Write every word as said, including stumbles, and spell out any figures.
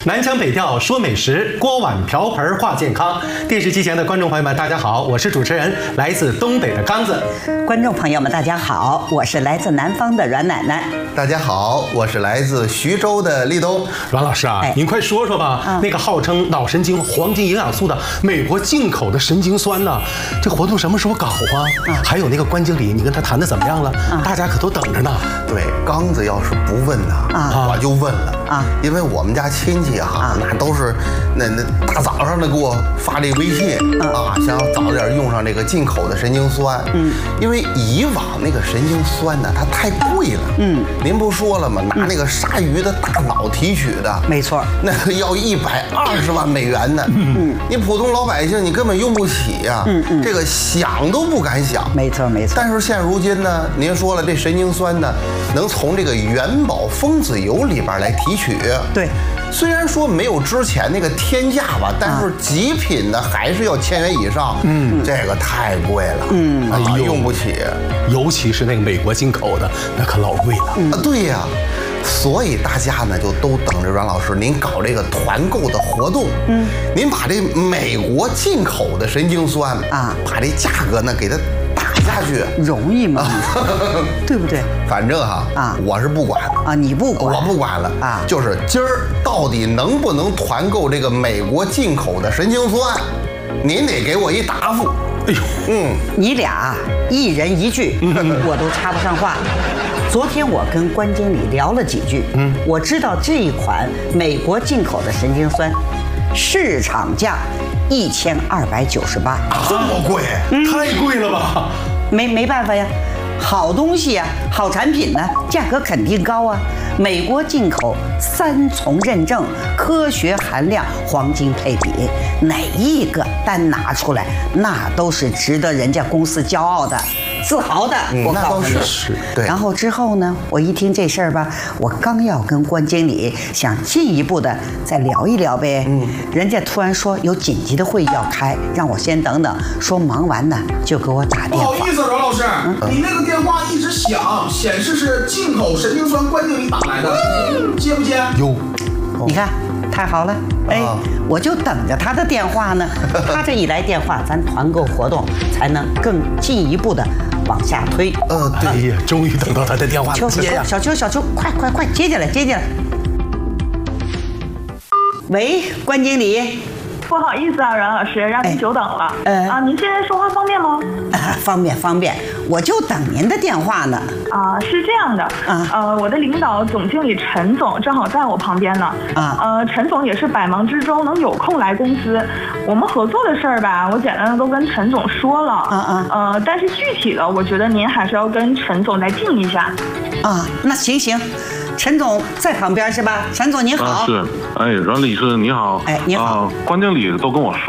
南腔北调说美食，锅碗瓢盆话健康。电视机前的观众朋友们，大家好，我是主持人，来自东北的刚子。 观众朋友们，大家好，我是来自南方的阮奶奶。 大家好，我是来自徐州的立冬。 阮老师啊，哎、您快说说吧，嗯、那个号称脑神经黄金营养素的美国进口的神经酸呢，这活动什么时候搞啊？嗯、还有那个关经理，你跟他谈的怎么样了？嗯、大家可都等着呢。 对，刚子要是不问呢，啊、我就问了啊，因为我们家亲戚哈、啊，那都是那那大早上的给我发这微信、嗯、啊，想要早点用上这个进口的神经酸。嗯，因为以往那个神经酸呢，它太贵了。嗯，您不说了吗？拿那个鲨鱼的大脑提取的， 没错， 那个要一百二十万美元呢。嗯，你普通老百姓你根本用不起呀、啊。嗯嗯，这个想都不敢想。 没错没错。 但是现如今呢，您说了这神经酸呢，能从这个元宝蜂子油里边来提取。 对。 虽然说没有之前那个天价吧，但是极品的还是要千元以上。嗯，这个太贵了，嗯，啊，用不起。 尤其是那个美国进口的，那可老贵了。 嗯、啊，对呀、啊，所以大家呢就都等着阮老师您搞这个团购的活动。嗯，您把这美国进口的神经酸啊，把这价格呢给它打下去， 容易吗？对不对？ 反正哈啊，我是不管啊，你不管， 我不管了啊。就是今儿到底能不能团购这个美国进口的神经酸，您得给我一答复。 哎呦， 嗯，你俩一人一句，嗯、我都插不上话。昨天我跟关经理聊了几句，嗯，我知道这一款美国进口的神经酸，市场价一千二百九十八， 这么贵， 嗯、太贵了吧？ 没没办法呀。好东西呀、啊，好产品呢、啊，价格肯定高啊。美国进口三重认证，科学含量，黄金配比，哪一个单拿出来，那都是值得人家公司骄傲的、自豪的。 嗯、 我告诉你， 是对。 然后之后呢，我一听这事儿吧，我刚要跟关经理想进一步的再聊一聊呗，嗯，人家突然说有紧急的会议要开，让我先等等，说忙完呢就给我打电话。 不好意思，阮老师，嗯、你那个电话一直响，显示是进口神经酸关经理打来的，接不接？ 有， 你看，太好了，哎，啊、我就等着他的电话呢。他这一来电话，咱团购活动才能更进一步的往下推。 呃，对呀， 终于等到他的电话了。 接呀，小秋，小秋，快快快，接进来，接进来。喂，关经理。 不好意思啊，阮老师，让您久等了。 呃啊，您现在说话方便吗？ 啊，方便方便，我就等您的电话呢。 啊，是这样的，啊，呃，我的领导总经理陈总正好在我旁边呢。啊，呃，陈总也是百忙之中能有空来公司，我们合作的事儿吧，我简单的都跟陈总说了。啊啊，呃，但是具体的，我觉得您还是要跟陈总再定一下。 啊，那行行。陈总在旁边是吧？陈总您好。 啊、是，哎，阮理事你好。 哎，你好。 啊，关经理都跟我说。